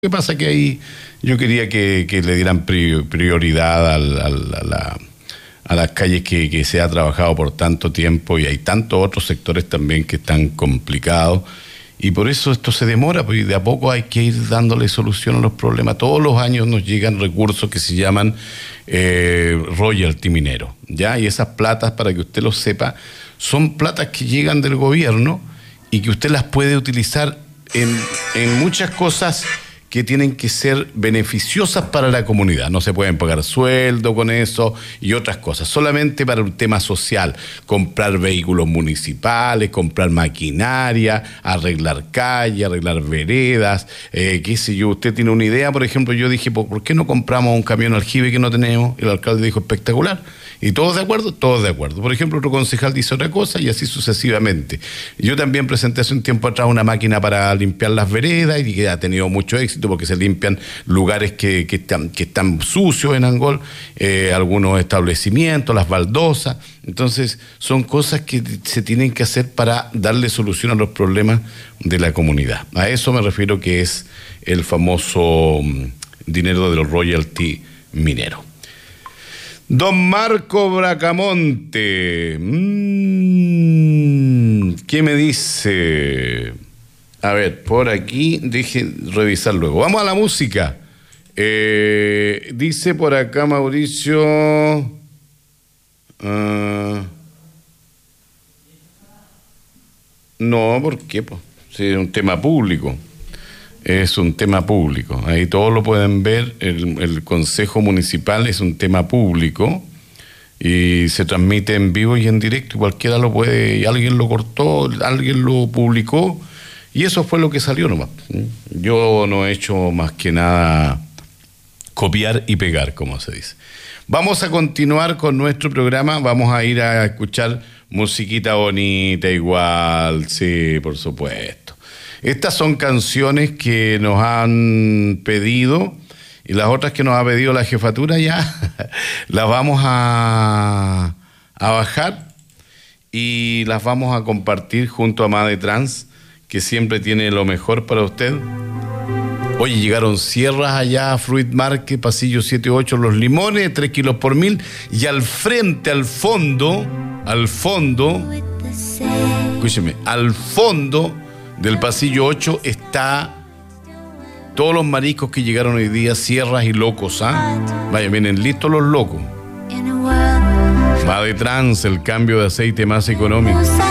Lo que pasa que ahí yo quería que le dieran prioridad a las calles que se ha trabajado por tanto tiempo, y hay tantos otros sectores también que están complicados, y por eso esto se demora, porque de a poco hay que ir dándole solución a los problemas. Todos los años nos llegan recursos que se llaman royalty minero, ¿ya? Y esas platas, para que usted lo sepa, son platas que llegan del gobierno y que usted las puede utilizar en muchas cosas que tienen que ser beneficiosas para la comunidad. No se pueden pagar sueldo con eso y otras cosas, solamente para un tema social: comprar vehículos municipales, comprar maquinaria, arreglar calles, arreglar veredas, qué sé yo. Usted tiene una idea, por ejemplo, yo dije, ¿por qué no compramos un camión aljibe que no tenemos? El alcalde dijo, espectacular. ¿Y todos de acuerdo? Todos de acuerdo. Por ejemplo, otro concejal dice otra cosa, y así sucesivamente. Yo también presenté hace un tiempo atrás una máquina para limpiar las veredas, y que ha tenido mucho éxito porque se limpian lugares que están sucios en Angol, algunos establecimientos, las baldosas. Entonces, son cosas que se tienen que hacer para darle solución a los problemas de la comunidad. A eso me refiero, que es el famoso dinero de los royalty mineros. Don Marco Bracamonte, ¿qué me dice? A ver, por aquí, deje revisar luego. Vamos a la música. Dice por acá Mauricio... no, ¿por qué? Pues, sí, es un tema público. Es un tema público, ahí todos lo pueden ver. El Consejo Municipal es un tema público y se transmite en vivo y en directo, y cualquiera lo puede, y alguien lo cortó, alguien lo publicó, y eso fue lo que salió nomás. Yo no he hecho más que nada copiar y pegar, como se dice. Vamos a continuar con nuestro programa, vamos a ir a escuchar musiquita bonita igual, sí, por supuesto. Estas son canciones que nos han pedido, y las otras que nos ha pedido la jefatura ya las vamos a bajar y las vamos a compartir junto a Made Trans, que siempre tiene lo mejor para usted. Oye, llegaron sierras allá a Fruit Market, pasillo 7-8, Los Limones, 3 kilos por 1000, y al frente, al fondo, escúcheme, al fondo del pasillo 8 está todos los mariscos que llegaron hoy día, sierras y locos, ¿ah? Vaya, vienen listos los locos. Va de Trans, el cambio de aceite más económico.